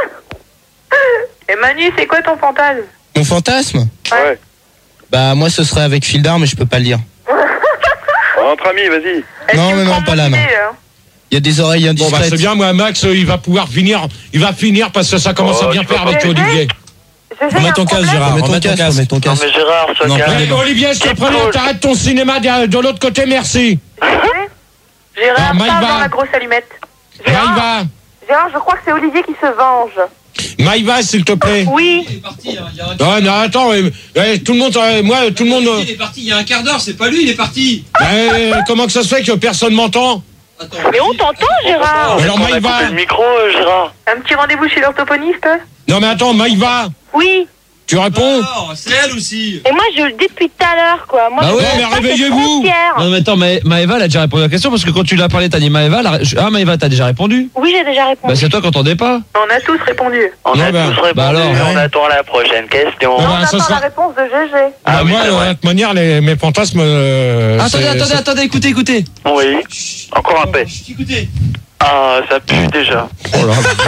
Et Manu, c'est quoi ton fantasme? Mon fantasme? Ouais. Bah moi ce serait avec fil d'arme mais je peux pas le dire. Entre amis, vas-y. Non, mais non, pas là, non. Il y a des oreilles Bon bah indiscrètes. c'est bien, moi Max, euh, il va pouvoir finir, il va finir parce que ça commence Oh, à bien tu vas faire pas. avec Olivier. Remets ton casque, Gérard. Remets ton Remets ton casque, casque. remets ton Non, casque. mais Gérard, sois Non, calme. Eh, Olivier, je te Keep prie, cool. t'arrêtes ton cinéma de, de l'autre côté, merci. Gérard, Ah, Maïva. parle dans la grosse allumette. Gérard, Maïva, Gérard, je crois que c'est Olivier qui se venge. Maïva, s'il te plaît. Oui. Il est parti, hein, il y a un- Non, non, attends, euh, euh, tout le monde, euh, moi, tout le monde. euh, Il est parti il y a un quart d'heure, c'est pas lui, il est parti. euh, comment que ça se fait que personne m'entend? Attends. Mais on t'entend, Gérard. Alors, On a Maïva. coupé le micro, euh, Gérard. Un petit rendez-vous chez l'orthophoniste? Non mais attends, Maïva, Oui. tu réponds? Alors, c'est elle aussi. Et moi, je le dis depuis tout à l'heure, quoi. Moi, Bah je ouais, sais mais pas, c'est réveillez-vous. frontière. Non, mais attends, Ma- Maëva, elle a déjà répondu à la question parce que quand tu l'as parlé, t'as dit Maëva. la- Ah, Maëva, t'as déjà répondu. Oui, j'ai déjà répondu. Bah, c'est toi qui entendais pas. On a tous répondu. On Non, a bah, tous répondu, bah alors, on ouais. attend la prochaine question. Ouais. Non, bah, on ça attend sera- la réponse de G G. Ah Bah, oui, moi, c'est de vrai. toute manière, les, mes fantasmes. euh, attendez, c'est- attendez, c'est- attendez, écoutez, écoutez. Oui. Encore un paix. Écoutez. Ah, ça pue déjà. Oh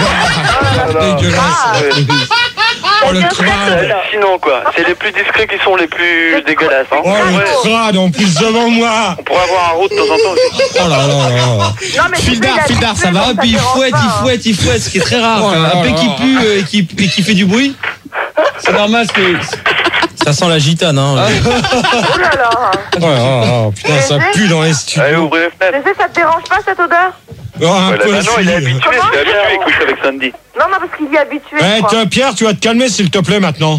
là, dégueulasse. Oh le C'est crâne. hallucinant, quoi. C'est les plus discrets qui sont les plus dégueulasses. Hein. Oh Ouais. le crâne en plus devant moi. On pourrait avoir un roux de temps en temps aussi. Oh là là là là. Non, mais Fil tu sais, d'art, il a fil d'art, habitué, ça va, donc Puis il dérange fouette, pas, il hein. fouette, il fouette, ce qui est très rare. Oh quoi. là Un pet là qui là. pue euh, et qui, et qui fait du bruit. C'est normal parce que. Ça sent la gitane, hein. Oh là là. Oh là là, putain, ça pue dans les Allez, studios. ouvrez les fenêtres. G G, ça te dérange pas, cette odeur? Oh, un Ouais, là, peu maintenant, il est aussi. habitué, Comment il est habitué, écoute, avec Sandy. Non, non, parce qu'il y est habitué, Eh, quoi. tiens, Pierre, tu vas te calmer s'il te plaît maintenant.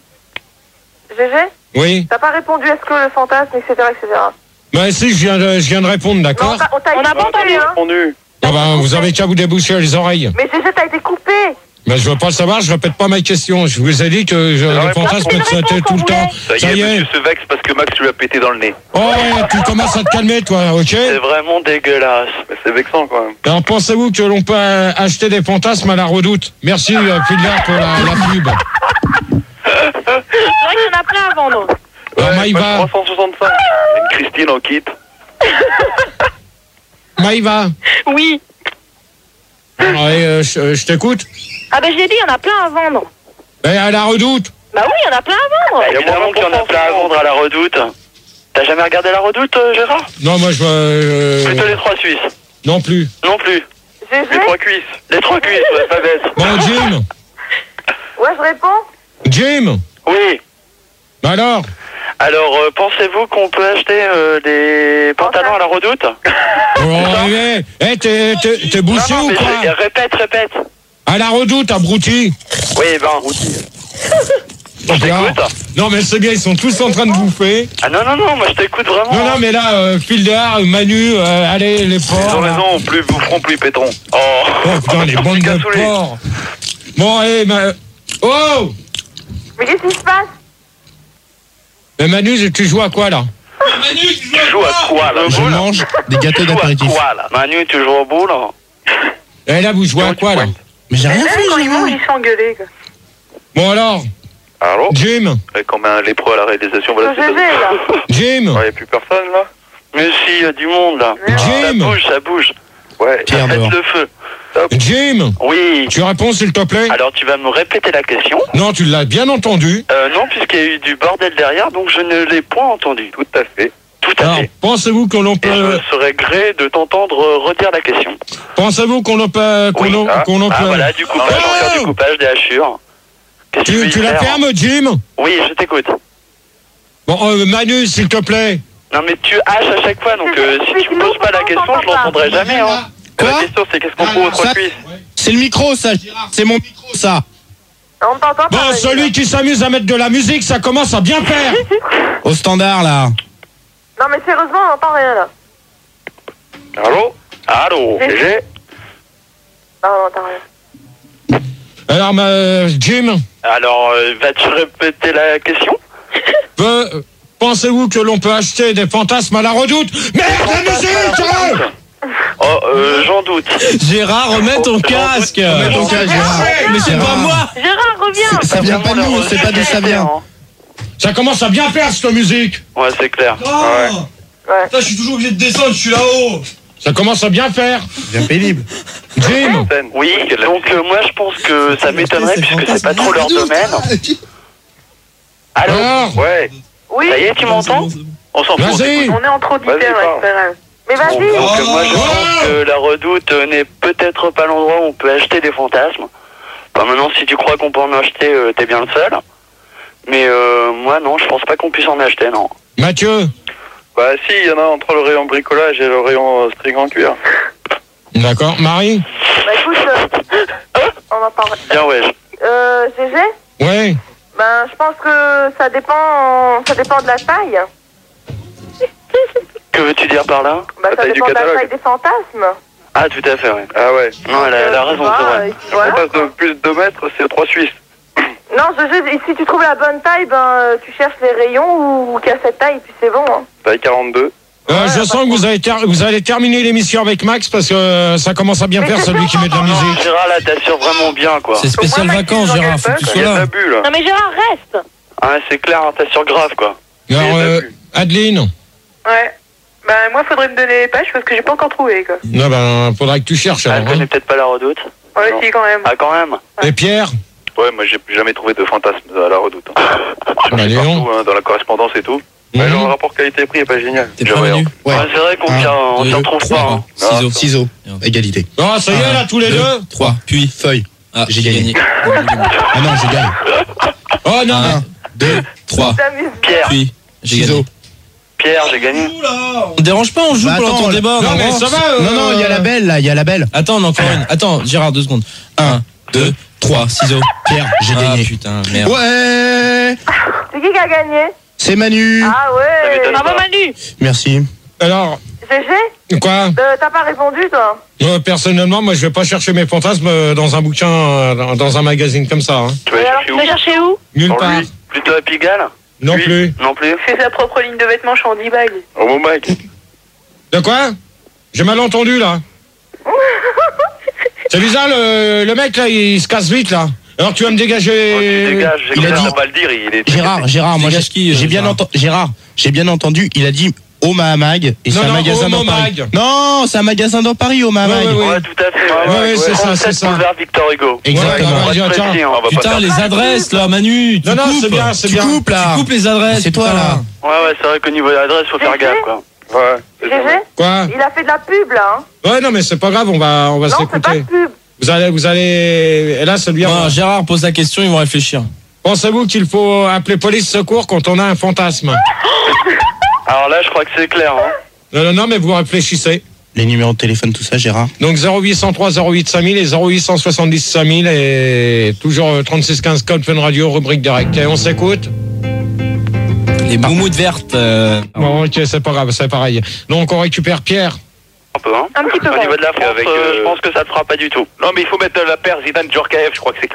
G G, Oui. t'as pas répondu est-ce que le fantasme, et cetera, et cetera. Bah si, je viens de, je viens de répondre, Non, d'accord? t'as- on t'a On n'a pas entendu. hein. Répondu. Ah bah, vous avez qu'à vous déboucher les oreilles. Mais G G, t'as été coupé. Mais je veux pas le savoir, je répète pas ma question. Je vous ai dit que je, Alors, les réponds. fantasmes C'est une c'était réponse tout le qu'on temps. Ça y Ça est, y est. monsieur se vexe parce que Max lui a pété dans le nez. Oh, ouais, tu commences à te calmer, toi, ok? C'est vraiment dégueulasse. Mais c'est vexant quand même. Alors, pensez-vous que l'on peut euh, acheter des fantasmes à la Redoute? Merci, euh, Fulgard, pour la, la pub. C'est vrai qu'il y en a plein à vendre. Alors, Ouais, Maïva, moi, trois cent soixante-cinq. Une Christine en kit. Maïva, Oui. alors, et, euh, je, je t'écoute. Ah ben je l'ai dit, il y en a plein à vendre. Eh, à la Redoute. Bah oui, il y en a plein à vendre. Bah, évidemment qu'il y en a plein à vendre à la Redoute. T'as jamais regardé la Redoute, euh, Gérard? Non, moi, je... Euh, Plutôt les trois Suisses. non plus. Non plus. G G, Les trois cuisses. Les trois cuisses, ouais, pas bête. Bon, Jim. ouais, je réponds. Jim. Oui. Alors. Alors, euh, pensez-vous qu'on peut acheter euh, des pantalons à la Redoute? Oh, eh, eh, t'es, t'es, t'es bouché Non, non, ou mais quoi? je- répète, répète. À la Redoute, abruti. Oui, ben. Je t'écoute. Non, mais c'est bien, ils sont tous en train de bouffer. Ah non, non, non, moi je t'écoute vraiment. Non, non, mais là, euh, Fildar, Manu, euh, allez, les Ils porcs. ont là. raison, plus vous feront, plus ils péteront. Oh. Oh, putain, les bandes de cassoulet. porcs. Bon, allez, ma... Oh! Mais qu'est-ce qui se passe? Mais Manu, tu joues à quoi là? Manu, tu joues à quoi là? Je mange des gâteaux Tu joues à d'apéritif. quoi là? Manu, tu joues au boule? Et là, vous jouez à quoi là? Mais j'ai rien fait, Quand ils Gérard. mangent, ils sont engueulés. quoi. Bon alors, Allô? Jim, Et quand même les pros à la réalisation, voilà. Sur G G, là. Jim, Il n'y a plus personne là? Mais si, il y a du monde là. Ça Jim, bouge, ça bouge. Ouais, Pierre faites dehors. le feu. Jim, Oui. tu réponds s'il te plaît? Alors tu vas me répéter la question? Non, tu l'as bien entendu. Euh, non, puisqu'il y a eu du bordel derrière, donc je ne l'ai point entendu. Tout à fait. Tout à Alors, fait. pensez-vous que l'on Et peut, je serais gré de t'entendre euh, redire la question. pensez-vous qu'on peut, qu'on Oui. en- Ah, qu'on en ah, peut. voilà, du coupage, Oh on va faire du coupage, des hachures. Qu'est-ce que Tu, veux tu y la faire fermes, Jim? Oui, je t'écoute. Bon, euh, Manu, s'il te plaît. Non mais tu haches à chaque fois, donc euh, si tu me poses pas la question, je l'entendrai jamais. Hein. Quoi? La question c'est qu'est-ce qu'on fout aux trois Ça- cuisses? C'est le micro, ça, Gérard. C'est mon micro, ça. On t'entend Bon, pas. celui qui s'amuse à mettre de la musique, ça commence à bien faire. Au standard, là. Non, mais sérieusement, on n'entend rien, là. Allô? Allô? G G? G G? Non, on n'entend rien. Alors, ma- Jim, Alors, euh, vas-tu répéter la question? peut- pensez-vous que l'on peut acheter des fantasmes à la Redoute? Merde, la musique! Oh, euh, j'en doute. Gérard, remets ton casque. Remets ton casque, Gérard. Mais c'est Gérard. pas moi. Gérard, reviens. Ça vient pas de nous, on sait pas d'où ça vient. Ça commence à bien faire, cette musique. Ouais, c'est clair. Ouais. Ouais. Putain, je suis toujours obligé de descendre, je suis là-haut. Ça commence à bien faire. Bien pénible. Jim, Oui, donc euh, moi je pense que ça m'étonnerait puisque c'est pas trop leur domaine. Allô? alors, Ouais. Oui, Ça y est, tu m'entends? On s'en fout. vas-y. on est entre auditeurs, Vas-y, ouais, parle. c'est pas grave. Mais Bon, vas-y. donc euh, moi je Oh. pense que la Redoute euh, n'est peut-être pas l'endroit où on peut acheter des fantasmes. Enfin, maintenant si tu crois qu'on peut en acheter, euh, t'es bien le seul. Mais euh, moi non, je pense pas qu'on puisse en acheter, non. Mathieu. Bah si, il y en a entre le rayon bricolage et le rayon euh, string en cuir. D'accord. Marie? Bah écoute, euh, on en parle. Bien ouais. Euh, G G, Ouais. ben je pense que ça dépend, ça dépend de la taille. Que veux-tu dire par là? Bah La ça taille du dépend de la catalogue. taille des fantasmes. Ah tout à fait, ouais. Ah ouais. Non, elle a, elle a raison, c'est vrai. Euh, voilà. passe de plus de deux mètres, c'est trois Suisses. Non, G G, et si tu trouves la bonne taille, ben euh, tu cherches les rayons ou, ou qu'à cette taille, et puis c'est bon. Hein. Taille quarante-deux. Euh, je sens que vous allez, ter- vous allez terminer l'émission avec Max parce que euh, ça commence à bien Mais faire c'est celui qui met de la musique. Gérard, là, t'assures vraiment bien, quoi. C'est spécial Moi, vacances, Maxime, Gérard, faut que tu Il sois y a de là. l'abus, là. Non, mais Gérard, reste. Ah, c'est clair, hein, t'assures grave, quoi. Alors, Il y a de euh, l'abus. Adeline, Ouais. Ben moi, faudrait me donner les pages parce que j'ai pas encore trouvé, quoi. non, ben, faudra que tu cherches. Ah, elle Alors, hein. connaît peut-être pas la Redoute. Ouais, Non. si, quand même. Ah, quand même. Et Pierre? Ouais, moi, j'ai jamais trouvé de fantasme à la Redoute. Hein. Bah, dis donc. Partout, hein, dans la correspondance et tout. Mhm. Ouais, le rapport qualité-prix est pas génial. T'es J'ai pas rien. venu. Ouais. Ouais, c'est vrai qu'on Un, tient- on deux, s'y retrouve pas. Hein. Ciseaux. Ciseaux. Égalité. Oh, ça y est, là, tous les deux? trois, puis. Feuille. Ah, J'ai gagné. Ah non, j'ai gagné. Oh, non. Un, deux, trois, T'amuses. Pierre, puis. J'ai Ciseaux. gagné. Pierre, j'ai gagné. On dérange pas, on joue Bah, pendant attends, ton débat. Non, on mais avance. ça va. euh, Non, non, il y a la belle, là, il y a la belle. Attends, on a encore une. Attends, Gérard, deux secondes. Un, deux, trois, ciseaux. Pierre, j'ai Ah gagné. putain, merde. Ouais. C'est qui qui a gagné? C'est Manu. Ah Ça ouais. m'étonne. Bravo, Manu. Merci. Alors, G G, quoi? euh, t'as pas répondu, toi? Euh, personnellement, moi, je vais pas chercher mes fantasmes euh, dans un bouquin, euh, dans- dans un magazine comme ça. Hein. Tu vas Et alors, chercher Tu où? vas chercher où? Nulle Pour part. lui. Plutôt à Pigalle? Non Lui plus. Non plus. Fais sa propre ligne de vêtements, je suis en dix bagues. Au bon mec. De quoi? J'ai mal entendu, là. C'est bizarre, le, le mec, là, il se casse vite, là. Alors, tu vas me dégager... Oh, tu dégages, j'ai il a cru dit- à pas le dire, il est. Gérard, Gérard, moi j'ai Dégage qui, euh, j'ai bien Gérard entendu. Gérard, j'ai bien entendu. Il a dit au Mahamag et c'est Non, un non, magasin au dans Paris. Momag. Non, c'est un magasin dans Paris au Mahamag. Ouais, ouais, Ouais, tout à fait. Ouais, ouais, c'est ça, c'est ça. Boulevard Victor Hugo. Exactement. Ouais, On va ouais, être tiens. précis, hein, on va pas Putain, faire- les adresses là, Manu. Tu Non, non, coupes. c'est bien, c'est Tu bien. coupes là. Tu coupes les adresses. C'est toi putain. là. Ouais, ouais, c'est vrai qu'au niveau de l'adresse, faut faire G G? gaffe, quoi. Ouais. G G, Quoi? il a fait de la pub, là. Hein. Ouais, non, mais c'est pas grave, on va, on va Non, c'est pas de s'écouter. pub. Vous allez, vous allez... Et là, c'est bien. Non, Gérard pose la question, ils vont réfléchir. Pensez-vous qu'il faut appeler police secours quand on a un fantasme? Alors là, je crois que c'est clair, hein. Non, non, non, mais vous réfléchissez. Les numéros de téléphone, tout ça, Gérard. Donc zéro huit cent trois zéro huit cinq mille et zéro huit cent soixante-dix cinq mille et toujours euh, trente-six quinze code Fun Radio, rubrique direct. Et on s'écoute? Les moumoutes vertes. euh, Bon, ok, c'est pas grave, c'est pareil. Donc on récupère Pierre. Un peu, hein. Un petit peu. Au bon. niveau de la France, Avec, euh, euh, je pense que ça ne fera pas du tout. Non, mais il faut mettre la paire Zidane Djorkaeff, je crois que c'est clair.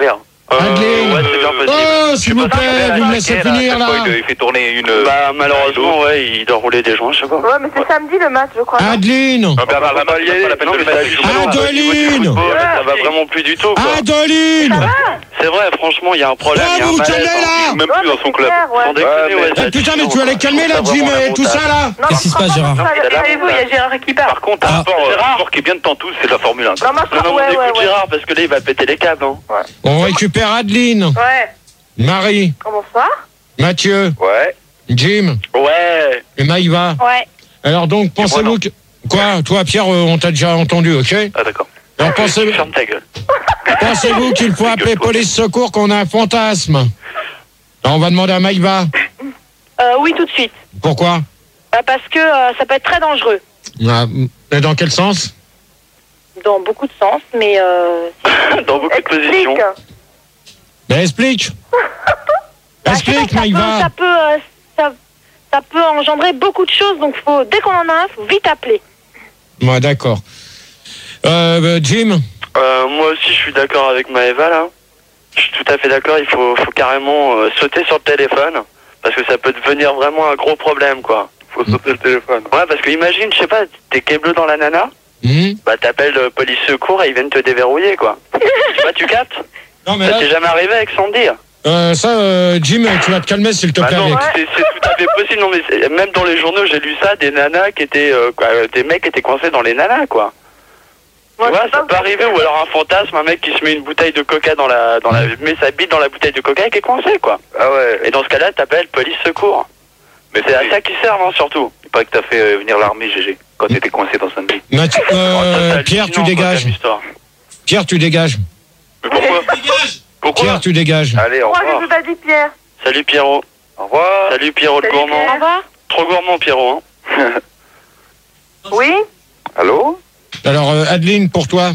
Euh, Adeline. Ouais, c'est bien possible. Oh, s'il vous plaît, vous me laissez finir là. Il fait tourner une. Bah, malheureusement, ouais, il doit rouler des joints, je sais pas. Ouais, mais c'est samedi le match, je crois. non Adeline. Ah, Bernard Lama, c'est pas la peine de le mettre. Adeline. Ça va vraiment plus du tout, quoi. Adeline. C'est vrai, franchement, il y a un problème. Oh, il y a un vous malaise, calmez hein. là. Même plus dans son club. Sans déconner, ouais, Eh, ça putain, tue, mais tu vas les calmer là, ça Jim vraiment et tout la ça là. Non, Qu'est-ce qui se passe, Gérard Calmez-vous, il y a Gérard qui part. Par contre, un sport, un sport qui est bien devant tous, c'est la Formule un. Non, moi, je Non, crois, non, ouais, on ouais, écoute ouais. Gérard, parce que là, il va péter les câbles, hein. On récupère Adeline, Ouais. Marie, Bonsoir. Mathieu, Ouais. Jim Ouais. et Maïva. Ouais. Alors donc, pensez-vous que... Quoi? Toi, Pierre, euh, on t'a déjà entendu, ok? Ah, d'accord. Alors pensez- Ferme ta gueule. pensez-vous qu'il faut appeler police secours qu'on a un fantasme? Alors, on va demander à Maïva. Euh, oui, tout de suite. Pourquoi? Bah, parce que euh, ça peut être très dangereux. Ah, et dans quel sens? Dans beaucoup de sens, mais euh, Dans beaucoup de positions. Explique. Ben explique. bah, je sais Explique, pas, ça peut, Maïva. ça, peut, euh, ça, ça peut engendrer beaucoup de choses, donc faut, dès qu'on en a un, faut vite appeler. Ouais, d'accord. Euh, bah, Jim? Euh, moi aussi, je suis d'accord avec Maëva, là. Je suis tout à fait d'accord, il faut, faut carrément euh, sauter sur le téléphone, parce que ça peut devenir vraiment un gros problème, quoi. Faut sauter le téléphone. Ouais, parce que imagine, je sais pas, t'es câblé dans la nana, Hmm bah t'appelles euh, police secours et ils viennent te déverrouiller, quoi. Tu vois, tu captes? Non, mais Ça là, t'est jamais arrivé avec sans dire. euh, ça, euh, Jim, tu vas te calmer s'il te Bah plaît. non, avec. c'est c'est tout à fait possible. Non, mais c'est- même dans les journaux, j'ai lu ça, des nanas qui étaient, euh, quoi, euh, des mecs qui étaient coincés dans les nanas, quoi. Moi, Tu je vois, sais pas ça où peut c'est. arriver, ou alors un fantasme, un mec qui se met une bouteille de coca dans la, dans la, met sa bite dans la bouteille de coca et qui est coincé, quoi. Ah ouais. Et dans ce cas-là, t'appelles police secours. Mais C'est à ça qu'ils servent, hein, surtout. Il paraît que t'as fait euh, venir l'armée, G G, quand t'étais coincé dans Sunday. Mathieu- Oh, ça, euh, c'est Pierre, tu hallucinant, quoi, dégages. comme histoire. Pierre, tu dégages. Mais pourquoi? Pourquoi? Pierre, tu dégages. Allez, au Moi, revoir. je vous ai pas dit Pierre. Salut Pierrot. Au revoir. Salut Pierrot le Salut, gourmand. Pierre. Au revoir. Trop gourmand Pierrot, hein. Oui. Allô? Alors, euh, Adeline, pour toi?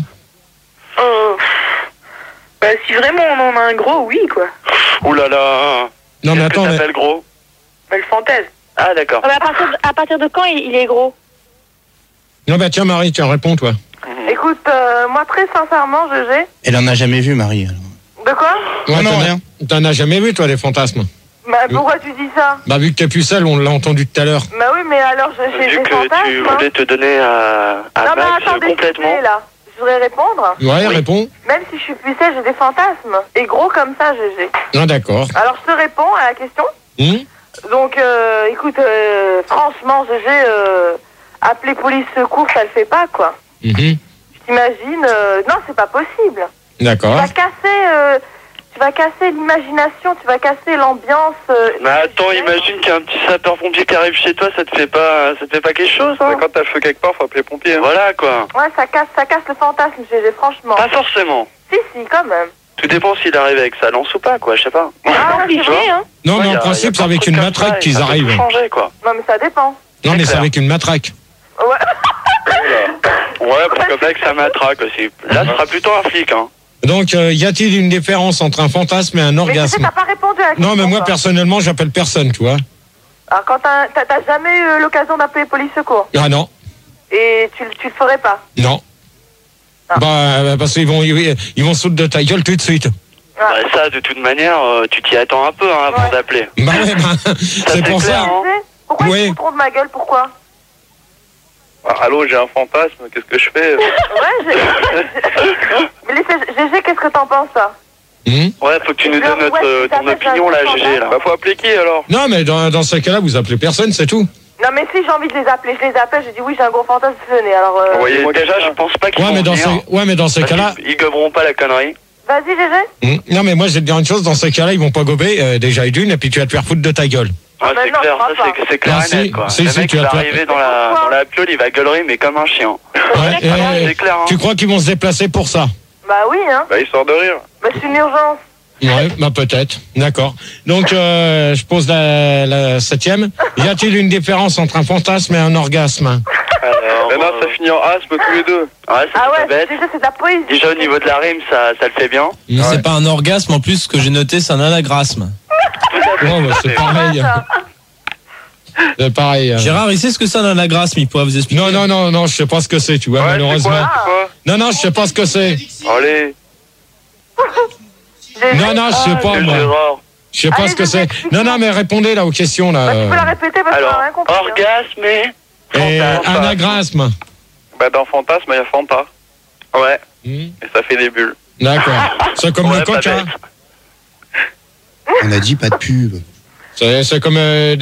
Euh, bah, si vraiment on en a un gros, oui, quoi. Ouh là là. Non, mais Qu'est-ce attends, que mais... t'appelles gros? Bah, le fantasme. Ah d'accord. Ah, bah, à, partir de, à partir de quand il, il est gros? Non, bah tiens, Marie, tiens, réponds, toi. Écoute, euh, moi, très sincèrement, G G. Elle en a jamais vu, Marie. alors. De quoi? Ouais, non, t'en as- rien. T'en as jamais vu, toi, des fantasmes? Bah, pourquoi tu dis ça? Bah, vu que t'es plus seule, on l'a entendu tout à l'heure. Bah oui, mais alors, j'ai j'ai Vu des que fantasmes. tu hein. voulais te donner à, à Non, mais Max attendez, complètement. s'il vous plaît, là. Je voudrais répondre. Ouais, réponds. Même si je suis pucelle, j'ai des fantasmes. Et gros comme ça, G G. Non, d'accord. Alors, je te réponds à la question. Hmm Donc, euh, écoute, euh, franchement, G G, euh, appeler police secours, ça le fait pas, quoi. Mhm. Je t'imagine, euh, non, c'est pas possible. Tu D'accord. vas casser, euh, tu vas casser l'imagination, tu vas casser l'ambiance. euh, Mais attends, imagine qu'il y a un petit sapeur-pompier qui arrive chez toi, ça te fait pas, ça te fait pas quelque chose, hein? Quand t'as le feu quelque part, faut appeler les pompiers. hein. Voilà quoi. Ouais, ça casse, ça casse le fantasme, G G, franchement. Pas forcément. Si, si, quand même. Tout dépend s'il arrive avec sa lance ou pas, quoi, je sais pas. Ah, ouais, c'est Compliqué, vrai. hein. Non, Ouais, mais y en a- y a principe, c'est plein de avec trucs une comme matraque ça, et qu'ils ça peut arrivent. tout changer, quoi. Non, mais ça dépend. Non, mais c'est clair. avec une matraque. Ouais. Ouais, pourquoi pas que ça matraque aussi. Là, ce sera plutôt un flic, hein. Donc, euh, y a-t-il une différence entre un fantasme et un Mais tu sais, orgasme? t'as pas répondu à la question. Non, mais moi, toi. personnellement, j'appelle personne, tu vois. Alors, quand t'as t'as- t'as jamais eu l'occasion d'appeler police secours Ah non, et tu, tu le ferais pas. non. Ah. Bah, euh, parce qu'ils vont, ils, ils vont sauter de ta gueule tout de suite. Ah. Bah, ça, de toute manière, euh, tu t'y attends un peu, hein, avant Ouais. d'appeler. Bah ouais, bah, c'est c'est pour clair, ça. hein. Tu sais, pourquoi Oui. ils se foutront de ma gueule? Pourquoi? Ah, allô, j'ai un fantasme, qu'est-ce que je fais? Ouais, j'ai... Mais laissez- G G, qu'est-ce que t'en penses, ça? Hmm Ouais, faut que tu nous Alors, donnes notre, ouais, euh, tout à ton fait, opinion, là, j'ai un G G, là. Bah, faut appeler qui alors? Non, mais dans, dans ce cas-là, vous appelez personne, c'est tout. Non, mais si j'ai envie de les appeler, je les appelle, je dis oui, j'ai un gros fantasme, venez. Alors, euh... Envoyez- Et moi déjà, quelqu'un. je pense pas qu'ils Ouais, vont mais dans venir. ce, ouais, mais dans ce Parce cas-là. qu'ils- Ils goberont pas la connerie. vas-y, G G. Hmm Non, mais moi, je vais te dire une chose. Dans ce cas-là, ils vont pas gober, euh, déjà, et d'une, et puis tu vas te faire foutre de ta gueule. Ah, mais c'est non, clair, je crois ça pas. c'est- c'est clair Ah, et si, net, quoi. si, Le si, mec, tu il vas va te- arriver dans la, Pourquoi dans la piole, il va gueulerie, mais comme un chien. Ouais, Ah, et- c'est clair, hein. Tu crois qu'ils vont se déplacer pour ça? Bah oui, hein. Bah, histoire de rire. Bah, c'est une urgence. Ouais, bah peut-être. D'accord. Donc, euh, je pose la, la septième. Y a-t-il une différence entre un fantasme et un orgasme? Alors, Mais non, euh, ça finit en asthme tous les deux. Ouais, c'est Ah pas ouais, bête. G G, c'est de la poésie. Déjà, au niveau de la rime, ça, ça le fait bien. Mais c'est pas un orgasme, en plus, ce que j'ai noté, c'est un anagrasme. Bon, bah, c'est pareil. Ça. C'est pareil. euh. Gérard, il sait ce que c'est un anagrasme, il pourra vous expliquer. Non, non, non, non, je sais pas ce que c'est, tu vois, Ouais, c'est malheureusement. quoi, c'est quoi? Non, non, je sais pas ce que c'est. Allez. Non, non, je sais pas, C'est moi. Gérard. Je sais pas Allez, ce que je vais c'est. expliquer. Non, non, mais répondez là aux questions là. Bah, tu peux la répéter parce qu'on Alors, a rien compris. hein. orgasme et... Et fantasme. anagrasme. Bah, dans Fantasme, il y a Fanta. Ouais, Hmm, Et ça fait des bulles. D'accord. C'est comme Ouais, le pas coca. bête. On a dit pas de pub. C'est c'est comme euh,